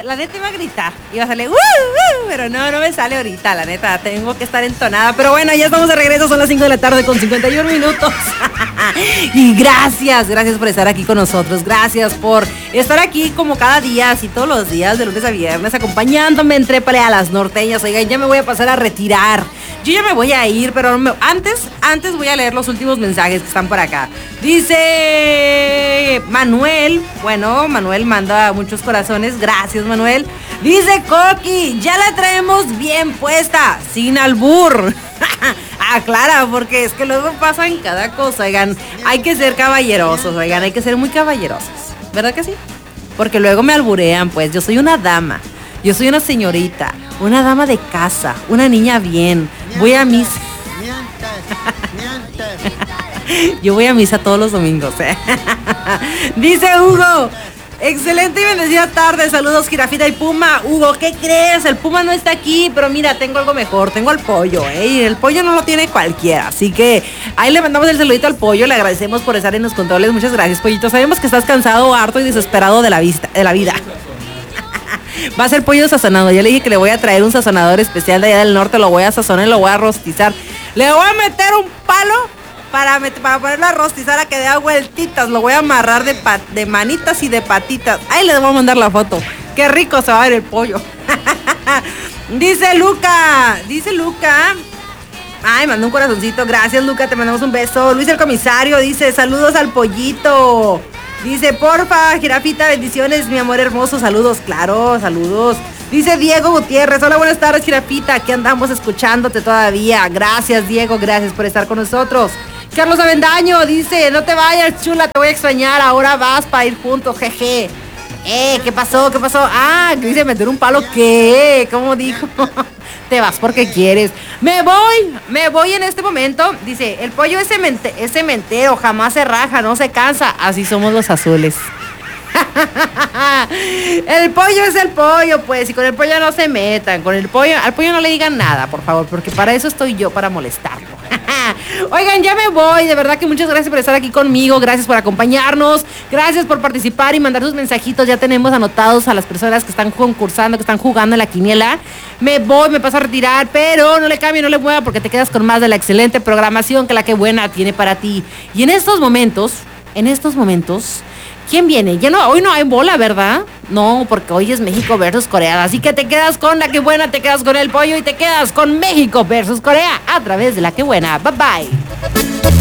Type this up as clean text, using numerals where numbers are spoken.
la neta iba a gritar, iba a salir, pero no me sale ahorita, la neta, tengo que estar entonada. Pero bueno, ya estamos de regreso, son las 5 de la tarde con 51 minutos. Y gracias por estar aquí con nosotros, gracias por estar aquí como cada día, así todos los días, de lunes a viernes, acompañándome en Trépale a las Norteñas. Oigan, ya me voy a pasar a retirar, yo ya me voy a ir, pero antes voy a leer los últimos mensajes que están por acá. Dice Manuel, bueno, Manuel manda muchos corazones, gracias Manuel. Dice Coqui, ya la traemos bien puesta, sin albur. Aclara, porque es que luego pasan cada cosa, oigan, hay que ser caballerosos, oigan, hay que ser muy caballerosos, ¿verdad que sí? Porque luego me alburean, pues, yo soy una dama, yo soy una señorita, una dama de casa, una niña bien, voy a misa. Yo voy a misa todos los domingos, Dice Hugo, excelente y bendecida tarde, saludos Jirafita y Puma. Hugo, ¿qué crees? El Puma no está aquí, pero mira, tengo algo mejor, tengo al pollo, y el pollo no lo tiene cualquiera, así que ahí le mandamos el saludito al pollo, le agradecemos por estar en los controles, muchas gracias, pollito, sabemos que estás cansado, harto y desesperado de la vida. Va a ser pollo sazonado, ya le dije que le voy a traer un sazonador especial de allá del norte, lo voy a sazonar y lo voy a rostizar, le voy a meter un palo para ponerlo a rostizar a que dé vueltitas, lo voy a amarrar de manitas y de patitas. Ahí les voy a mandar la foto. Qué rico se va a ver el pollo. Dice Luca. Ay, mandó un corazoncito. Gracias, Luca, te mandamos un beso. Luis el comisario dice, saludos al pollito. Dice, porfa, Jirafita, bendiciones, mi amor hermoso. Saludos, claro, saludos. Dice Diego Gutiérrez, hola, buenas tardes, Jirafita, aquí andamos escuchándote todavía. Gracias, Diego, gracias por estar con nosotros. Carlos Avendaño dice, no te vayas, chula, te voy a extrañar, ahora vas para ir juntos, jeje. ¿Qué pasó? Dice meter un palo, ¿qué? ¿Cómo dijo? Te vas porque quieres. Me voy en este momento. Dice, el pollo es cementero, jamás se raja, no se cansa. Así somos los azules. El pollo es el pollo, pues, y con el pollo no se metan, al pollo no le digan nada, por favor, porque para eso estoy yo, para molestarlo. Oigan, ya me voy, de verdad que muchas gracias por estar aquí conmigo, gracias por acompañarnos, gracias por participar y mandar sus mensajitos, ya tenemos anotados a las personas que están concursando, que están jugando en la quiniela. Me paso a retirar, pero no le cambie, no le mueva, porque te quedas con más de la excelente programación que la que buena tiene para ti. Y en estos momentos, ¿quién viene? Hoy no hay bola, ¿verdad? No, porque hoy es México versus Corea. Así que te quedas con la que buena, te quedas con el pollo y te quedas con México versus Corea a través de la que buena. Bye bye.